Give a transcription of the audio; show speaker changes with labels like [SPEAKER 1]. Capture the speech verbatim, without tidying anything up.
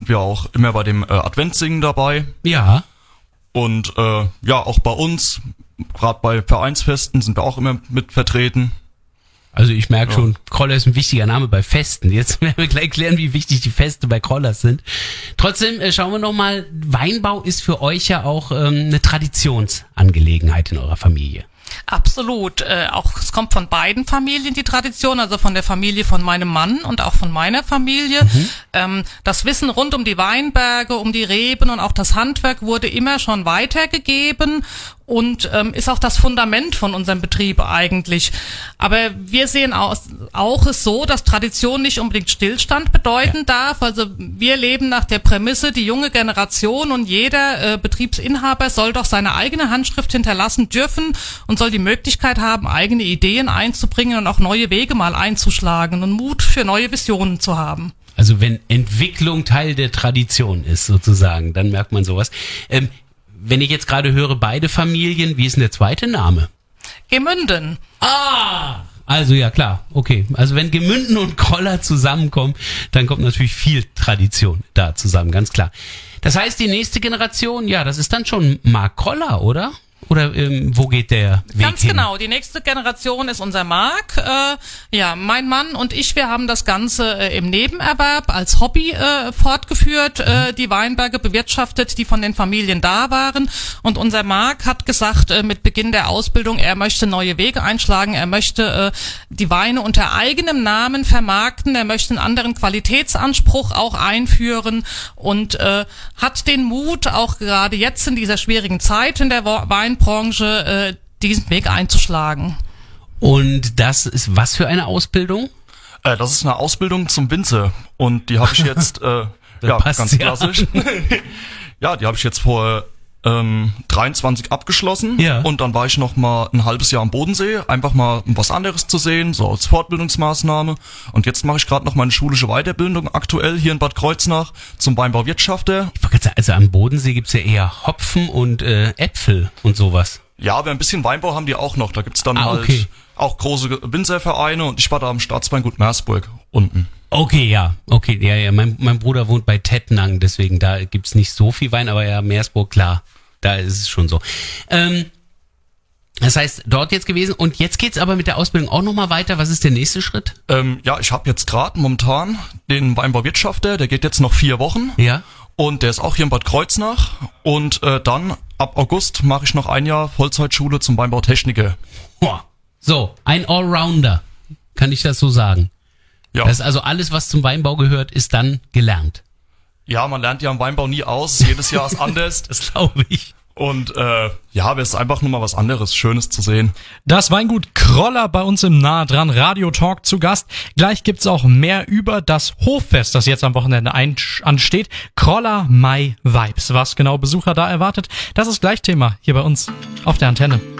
[SPEAKER 1] sind wir auch immer bei dem äh, Adventssingen dabei.
[SPEAKER 2] Ja.
[SPEAKER 1] Und äh, ja, auch bei uns, gerade bei Vereinsfesten, sind wir auch immer mit vertreten.
[SPEAKER 2] Also ich merke
[SPEAKER 1] ja.
[SPEAKER 2] schon, Kroller ist ein wichtiger Name bei Festen. Jetzt werden wir gleich klären, wie wichtig die Feste bei Krollers sind. Trotzdem äh, schauen wir nochmal, Weinbau ist für euch ja auch ähm, eine Traditionsangelegenheit in eurer Familie.
[SPEAKER 3] Absolut. Äh, auch es kommt von beiden Familien die Tradition, also von der Familie von meinem Mann und auch von meiner Familie. Mhm. Ähm, das Wissen rund um die Weinberge, um die Reben und auch das Handwerk wurde immer schon weitergegeben und ähm, ist auch das Fundament von unserem Betrieb eigentlich. Aber wir sehen aus, auch es so, dass Tradition nicht unbedingt Stillstand bedeuten ja. darf. Also wir leben nach der Prämisse, die junge Generation und jeder äh, Betriebsinhaber soll doch seine eigene Handschrift hinterlassen dürfen und soll die Möglichkeit haben, eigene Ideen einzubringen und auch neue Wege mal einzuschlagen und Mut für neue Visionen zu haben.
[SPEAKER 2] Also wenn Entwicklung Teil der Tradition ist sozusagen, dann merkt man sowas. Ähm, wenn ich jetzt gerade höre, beide Familien, wie ist denn der zweite Name?
[SPEAKER 3] Gemünden.
[SPEAKER 2] Ah! Also ja, klar, okay. Also wenn Gemünden und Kroller zusammenkommen, dann kommt natürlich viel Tradition da zusammen, ganz klar. Das heißt, die nächste Generation, ja, das ist dann schon Marc Kroller, oder? Oder ähm, wo geht der Weg
[SPEAKER 3] Ganz
[SPEAKER 2] hin?
[SPEAKER 3] genau, die nächste Generation ist unser Marc. Äh, ja, mein Mann und ich, wir haben das Ganze äh, im Nebenerwerb als Hobby äh, fortgeführt, äh, die Weinberge bewirtschaftet, die von den Familien da waren. Und unser Marc hat gesagt, äh, mit Beginn der Ausbildung, er möchte neue Wege einschlagen, er möchte äh, die Weine unter eigenem Namen vermarkten, er möchte einen anderen Qualitätsanspruch auch einführen und äh, hat den Mut, auch gerade jetzt in dieser schwierigen Zeit in der Weinbranche, Branche, äh, diesen Weg einzuschlagen.
[SPEAKER 2] Und das ist was für eine Ausbildung?
[SPEAKER 1] Äh, das ist eine Ausbildung zum Winzer und die habe ich jetzt, äh, ja, ganz klassisch. Ja, die habe ich jetzt vor ähm, dreiundzwanzig abgeschlossen
[SPEAKER 2] ja.
[SPEAKER 1] und dann war ich noch mal ein halbes Jahr am Bodensee, einfach mal um was anderes zu sehen, so als Fortbildungsmaßnahme. Und jetzt mache ich gerade noch meine schulische Weiterbildung aktuell hier in Bad Kreuznach zum Weinbauwirtschafter.
[SPEAKER 2] Ich wollte gerade sagen, also am Bodensee gibt's ja eher Hopfen und äh, Äpfel und sowas.
[SPEAKER 1] Ja, aber ein bisschen Weinbau haben die auch noch. Da gibt's dann
[SPEAKER 2] ah,
[SPEAKER 1] halt
[SPEAKER 2] okay.
[SPEAKER 1] auch große Winzervereine und ich war da am Staatsweingut Meersburg unten.
[SPEAKER 2] Okay, ja, okay, ja, ja. Mein, mein Bruder wohnt bei Tettnang, deswegen da gibt's nicht so viel Wein, aber ja, Meersburg, klar, da ist es schon so. Ähm, das heißt, dort jetzt gewesen und jetzt geht's aber mit der Ausbildung auch nochmal weiter. Was ist der nächste Schritt?
[SPEAKER 1] Ähm, ja, ich habe jetzt gerade momentan den Weinbauwirtschafter, der geht jetzt noch vier Wochen.
[SPEAKER 2] Ja.
[SPEAKER 1] Und der ist auch hier in Bad Kreuznach und äh, dann ab August mache ich noch ein Jahr Vollzeitschule zum Weinbautechniker.
[SPEAKER 2] Boah. So, ein Allrounder, kann ich das so sagen?
[SPEAKER 1] Ja.
[SPEAKER 2] Das ist also alles, was zum Weinbau gehört, ist dann gelernt.
[SPEAKER 1] Ja, man lernt ja am Weinbau nie aus. Jedes Jahr ist anders.
[SPEAKER 2] Das glaube ich.
[SPEAKER 1] Und äh, ja, aber es ist einfach nur mal was anderes, Schönes zu sehen.
[SPEAKER 4] Das Weingut Kroller bei uns im Nah dran Radio Talk zu Gast. Gleich gibt's auch mehr über das Hoffest, das jetzt am Wochenende ein- ansteht. Kroller My Vibes. Was genau Besucher da erwartet, das ist gleich Thema hier bei uns auf der Antenne.